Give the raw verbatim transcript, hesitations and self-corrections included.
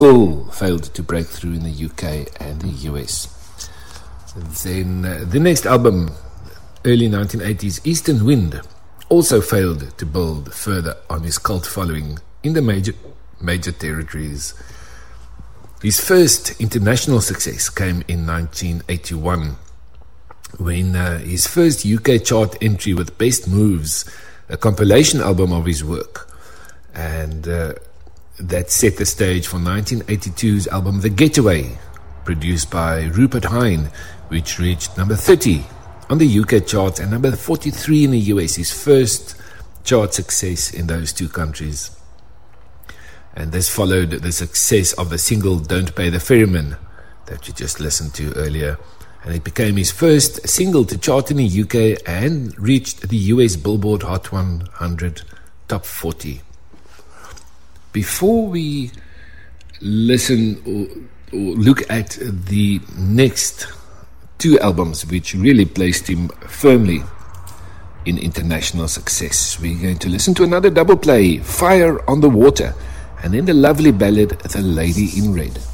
Still failed to break through in the U K and the U S. Then uh, the next album, early nineteen eighties, Eastern Wind, also failed to build further on his cult following in the major major territories. His first international success came in nineteen eighty-one, when uh, his first U K chart entry with Best Moves, a compilation album of his work, and uh, that set the stage for nineteen eighty-two's album The Getaway, produced by Rupert Hine, which reached number thirty on the U K charts and number forty-three in the U S, his first chart success in those two countries. And this followed the success of the single Don't Pay the Ferryman that you just listened to earlier, and it became his first single to chart in the U K and reached the U S Billboard Hot one hundred Top forty. Before we listen or, or look at the next two albums which really placed him firmly in international success, we're going to listen to another double play, Fire on the Water, and then the lovely ballad The Lady in Red.